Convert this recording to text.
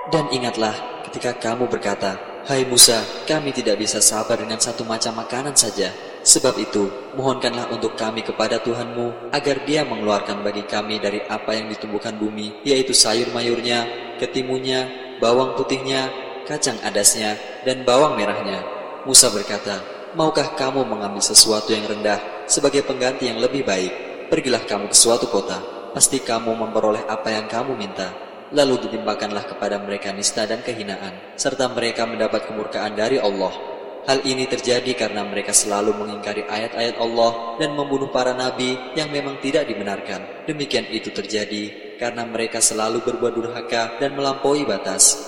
Dan ingatlah ketika kamu berkata, "Hai Musa, kami tidak bisa sabar dengan satu macam makanan saja. Sebab itu, mohonkanlah untuk kami kepada Tuhanmu, agar Dia mengeluarkan bagi kami dari apa yang ditumbuhkan bumi, yaitu sayur mayurnya, ketimunya, bawang putihnya, kacang adasnya, dan bawang merahnya." Musa berkata, "Maukah kamu mengambil sesuatu yang rendah sebagai pengganti yang lebih baik? Pergilah kamu ke suatu kota, pasti kamu memperoleh apa yang kamu minta." Lalu ditimpakanlah kepada mereka nista dan kehinaan, serta mereka mendapat kemurkaan dari Allah. Hal ini terjadi karena mereka selalu mengingkari ayat-ayat Allah dan membunuh para nabi yang memang tidak dibenarkan. Demikian itu terjadi karena mereka selalu berbuat durhaka dan melampaui batas.